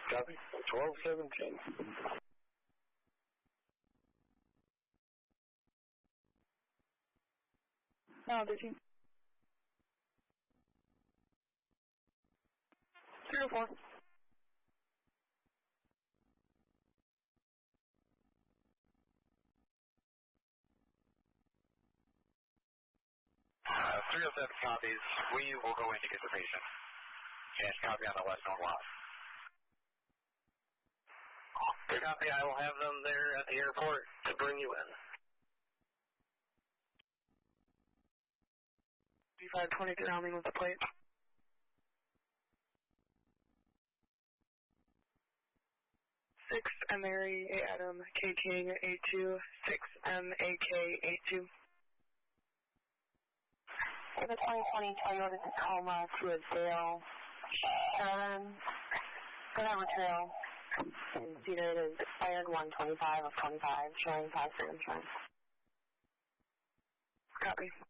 Copy. 1217. 13. 304. 307 copies. We will go in to get the patient. And copy on the west known loss. Good copy. I will have them there at the airport to bring you in. 523 rounding with the plate. 6 M Mary, A Adam, K King, A2, 6 M A K, A2. For the 2020 Toyota Tacoma to a Dale, Goodhammer Trail, and Cedar, it is expired 125 of 25, showing 5 for insurance. Copy.